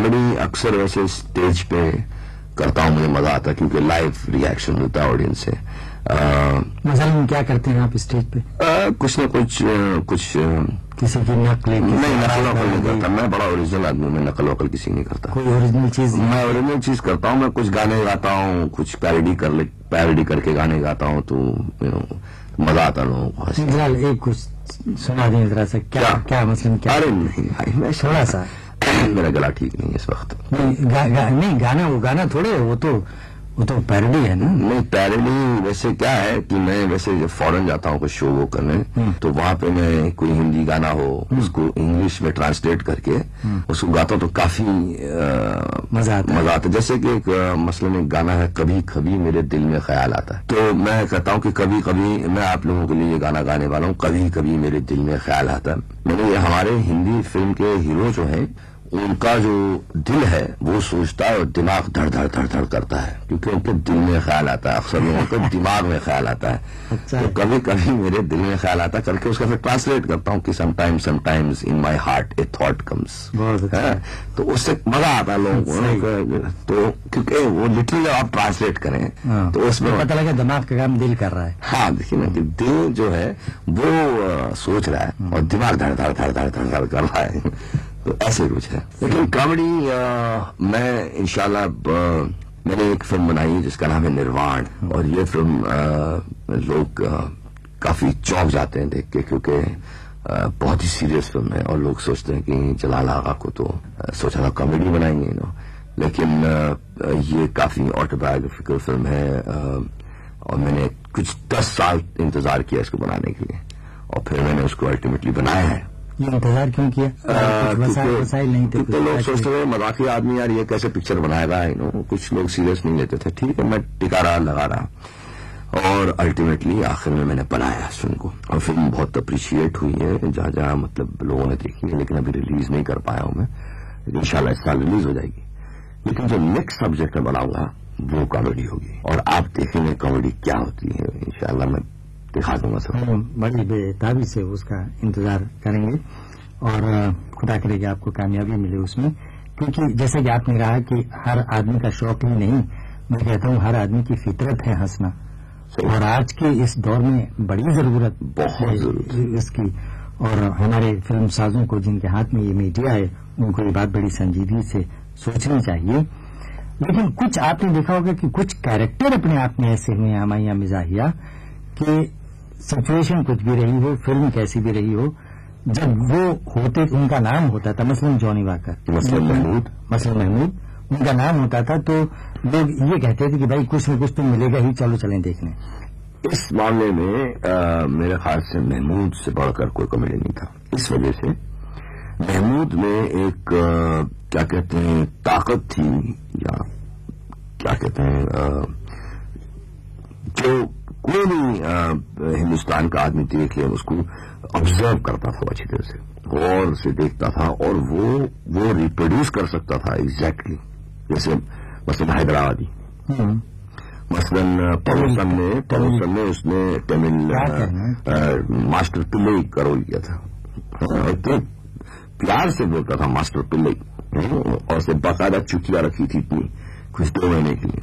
Comedy اکثر ویسے stage پہ کرتا ہوں، مجھے مزہ آتا ہے کیونکہ لائیو ریئیکشن ہوتا ہے آڈینس سے. مثلاً کیا کرتے ہیں آپ اسٹیج پہ؟ کچھ نہ کچھ کسی کی نقل نہیں، نقل وقل نہیں کرتا. میں بڑا اوریجنل آدمی ہوں، میں نقل وقل کسی نہیں کرتا. کوئی اوریجنل چیز؟ میں اوریجنل چیز کرتا ہوں. میں کچھ گانے گاتا ہوں، کچھ پیروڈی کر کے گانے گاتا ہوں، تو مزہ آتا لوگوں کو. ایک کچھ سنا دیں ذرا سا. کیا مثلاً کیا؟ ارے نہیں بھائی، میں تھوڑا سا میرا گلا ٹھیک نہیں ہے اس وقت. نہیں گانا تھوڑے، وہ تو پیروڈی ہے نا. نہیں، پیروڈی ویسے کیا ہے کہ میں ویسے جب فورن جاتا ہوں کچھ شو وہ کرنے، تو وہاں پہ میں کوئی ہندی گانا ہو اس کو انگلش میں ٹرانسلیٹ کر کے اس کو گاتا ہوں تو کافی مزہ آتا ہے. جیسے کہ ایک مثلاً ایک گانا ہے کبھی کبھی میرے دل میں خیال آتا ہے، تو میں کہتا ہوں کہ کبھی کبھی میں آپ لوگوں کے لیے یہ گانا گانے والا ہوں، کبھی کبھی میرے دل میں خیال آتا ہے. میں نے ہمارے ہندی فلم کے ہیرو جو ہیں ان کا جو دل ہے وہ سوچتا ہے اور دماغ دھڑ دھڑ دھڑ دھڑ کرتا ہے، کیونکہ ان کے دل میں خیال آتا ہے. اکثر لوگوں کو دماغ میں خیال آتا ہے، تو کبھی کبھی میرے دل میں خیال آتا ہے کر کے اس کا پھر ٹرانسلیٹ کرتا ہوں کہ some times in my heart a thought کمس. تو اس سے مزہ آتا ہے لوگوں کو، تو کیونکہ وہ لٹرلی جب آپ ٹرانسلیٹ کریں تو اس میں پتہ لگا دماغ کا کام دل کر رہا ہے. ہاں دیکھیے نا کہ دل جو ہے وہ سوچ رہا ہے اور دماغ دھڑ دھڑ دھڑ دھڑ دھڑ دھڑ کر رہا ہے، تو ایسے کچھ ہے. لیکن کامیڈی میں انشاءاللہ میں نے ایک فلم بنائی ہے جس کا نام ہے نروان، اور یہ فلم لوگ کافی چونک جاتے ہیں دیکھ کے، کیونکہ بہت ہی سیریس فلم ہے اور لوگ سوچتے ہیں کہ جلال آغا کو تو سوچا تھا کامیڈی بنائیں گے لیکن یہ کافی آٹوبایوگرافیکل فلم ہے، اور میں نے کچھ 10 سال انتظار کیا اس کو بنانے کے لیے، اور پھر میں نے اس کو الٹیمیٹلی بنایا ہے. یہ انتظار کیوں کیا؟ وسائل نہیں تھے. لوگ سوچتے تھے مذاقی آدمی یار یہ کیسے پکچر بنائے گا، کچھ لوگ سیریس نہیں لیتے تھے. ٹھیک ہے، میں ٹکا رہا لگا رہا، اور الٹیمیٹلی آخر میں نے بنایا اس فلم کو، اور فلم بہت اپریشیٹ ہوئی ہے جہاں جہاں مطلب لوگوں نے دیکھی ہے، لیکن ابھی ریلیز نہیں کر پایا ہوں میں، لیکن انشاءاللہ اس سال ریلیز ہو جائے گی. لیکن جو نیکسٹ سبجیکٹ میں بناؤں گا وہ کامیڈی ہوگی، اور آپ دیکھیں گے کامیڈی کیا ہوتی ہے. انشاءاللہ میں دکھا دوں گا سب. بڑی بے تابی سے اس کا انتظار کریں گے، اور خدا کرے گا آپ کو کامیابی ملے اس میں، کیونکہ جیسے کہ آپ نے کہا کہ ہر آدمی کا شوق ہی نہیں، میں کہتا ہوں ہر آدمی کی فطرت ہے ہنسنا، اور آج کے اس دور میں بڑی ضرورت اس کی. اور ہمارے فلم سازوں کو جن کے ہاتھ میں یہ میڈیا ہے ان کو یہ بات بڑی سنجیدگی سے سوچنی چاہیے. لیکن کچھ آپ نے دیکھا ہوگا کہ کچھ کیریکٹر اپنے آپ میں ایسے ہوئے ہمایاں مزاحیہ کہ سچویشن کچھ بھی رہی ہو، فلم کیسی بھی رہی ہو، جب وہ ہوتے ان کا نام ہوتا تھا، مثلاً جونی واکر، مثلاً محمود ان کا نام ہوتا تھا، تو لوگ یہ کہتے تھے کہ بھائی کچھ نہ کچھ تو ملے گا ہی، چلو چلیں دیکھنے. اس معاملے میں میرے خیال سے محمود سے بڑھ کر کوئی کامیڈی نہیں تھا. اس وجہ سے محمود میں ایک کیا کہتے ہیں طاقت تھی، یا کیا کہتے ہیں جو کوئی بھی ہندوستان کا آدمی دیکھ لے اس کو آبزرو کرتا تھا اچھی طرح سے، غور سے دیکھتا تھا، اور وہ ریپروڈیوس کر سکتا تھا ایگزیکٹلی. جیسے مثلا حیدرآبادی، مثلاً پروسن میں اس نے تمل ماسٹر پلئی کا رول کیا تھا، اتنے پیار سے بولتا تھا ماسٹر پلئی، اور اسے باقاعدہ چٹیاں رکھی تھی اتنی کچھ 2 مہینے کے لیے.